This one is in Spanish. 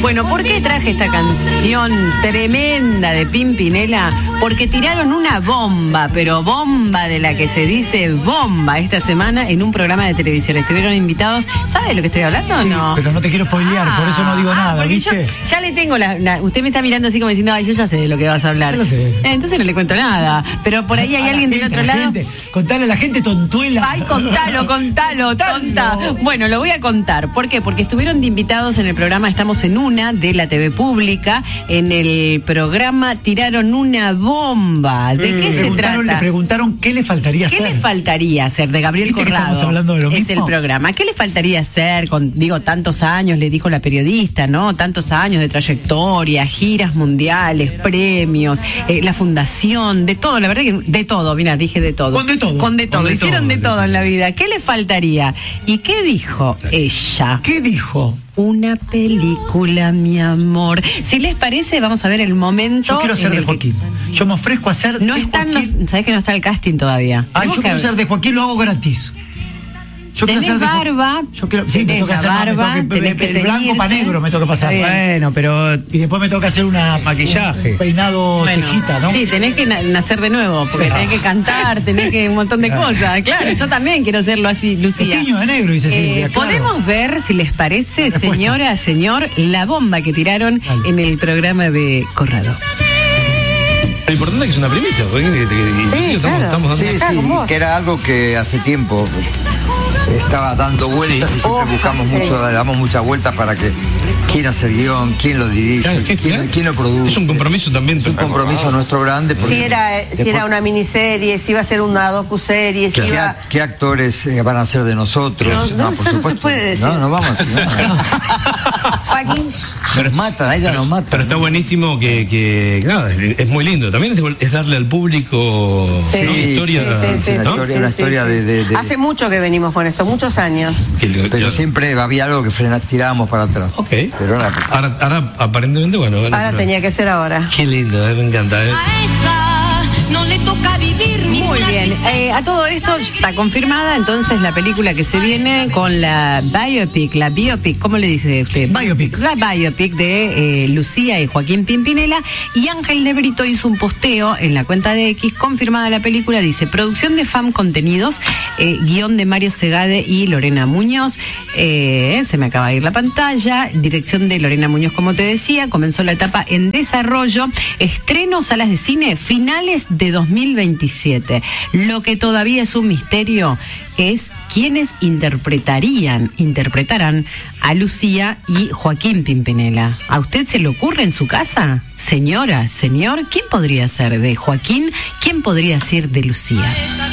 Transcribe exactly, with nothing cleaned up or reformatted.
Bueno, ¿por qué traje esta canción tremenda de Pimpinela? Porque tiraron una bomba, pero bomba de la que se dice bomba esta semana en un programa de televisión. Estuvieron invitados. ¿Sabe de lo que estoy hablando o sí, no? Pero no te quiero spoilear, ah, por eso no digo ah, nada, ¿viste? Yo ya le tengo la, la... Usted me está mirando así como diciendo, ay, yo ya sé de lo que vas a hablar. Yo lo sé. Eh, entonces no le cuento nada. Pero por ahí hay a alguien gente, del otro lado. Gente. Contale a la gente, tontuela. Ay, contalo, contalo, tonta. Bueno, lo voy a contar. ¿Por qué? Porque estuvieron de invitados en el programa Estamos en Una, de la T V Pública. En el programa tiraron una bomba. ¿De mm. qué se trata? Le preguntaron qué le faltaría ¿Qué hacer. ¿Qué le faltaría hacer? De Gabriel Corrado. Estamos hablando de lo mismo. Es el programa. ¿Qué le faltaría hacer con, digo, tantos años, le dijo la periodista, ¿no? Tantos años de trayectoria, giras mundiales, premios, eh, la fundación, de todo, la verdad que de todo, mira, dije de todo. Con de todo. Con de todo. Con de Hicieron todo, de de todo todo en la vida. ¿Qué le faltaría? ¿Y qué dijo ella? ¿Qué dijo? Una película, mi amor. Si les parece, vamos a ver el momento. Yo quiero ser de Joaquín. Que... Yo me ofrezco a ser no de están Joaquín. Los... ¿Sabés que no está el casting todavía? Ah, yo quiero ser de Joaquín, lo hago gratis. Yo tenés quiero hacer barba, yo quiero, sí, me toca hacer barba, no, me toca, que el blanco para negro me toca pasar. Bueno, pero y después me toca hacer una maquillaje, un peinado bueno, tejita, ¿no? Sí, tenés que nacer de nuevo, porque sí. tenés que cantar, tenés que un montón de cosas. Claro, yo también quiero hacerlo así, Lucía. Pequeño de negro, dice Silvia. Eh, claro. Podemos ver, si les parece, señora, señor, la bomba que tiraron vale. en el programa de Corrado. Lo importante es que es una premisa, porque que, que, sí, que, claro. estamos, estamos sí, dando... sí, que era algo que hace tiempo estaba dando vueltas sí. y siempre oh, buscamos sí. mucho, le damos muchas vueltas para que quién hace el guión, quién lo dirige, claro, quién, quién, quién lo produce. Es un compromiso también. Es un compromiso ah. nuestro grande. Si era, si era una miniserie, si iba a ser una docuserie, si ¿Qué, iba... ¿Qué actores eh, van a ser de nosotros? No, no, no por supuesto. No se puede decir. No, no vamos a decir nada. Joaquín. Pero nos matan, a ella nos matan. Pero está buenísimo que, que nada, es muy lindo. También es, es darle al público sí, ¿no? historia. Sí, sí, sí, ¿no? una historia, una historia de, de, de... Hace mucho que venimos con esto, muchos años. Pero yo... siempre había algo que frena, tirábamos para atrás. Ok. Pero ahora, ahora, ahora aparentemente, bueno. bueno ahora pero... tenía que ser ahora. Qué lindo, eh, me encanta. Eh. No le toca vivir ni muy bien. Eh, a todo esto está confirmada entonces la película que se viene con la biopic, la biopic, ¿cómo le dice usted? Biopic. La biopic de eh, Lucía y Joaquín Pimpinela. Y Ángel de Brito hizo un posteo en la cuenta de X, confirmada la película, dice, producción de F A M Contenidos, eh, guión de Mario Segade y Lorena Muñoz, eh, se me acaba de ir la pantalla, dirección de Lorena Muñoz, como te decía, comenzó la etapa en desarrollo, estreno, salas de cine, finales de dos mil veintisiete. Lo que todavía es un misterio es quiénes interpretarían, interpretarán a Lucía y Joaquín Pimpinela. ¿A usted se le ocurre en su casa? Señora, señor, ¿quién podría ser de Joaquín? ¿Quién podría ser de Lucía?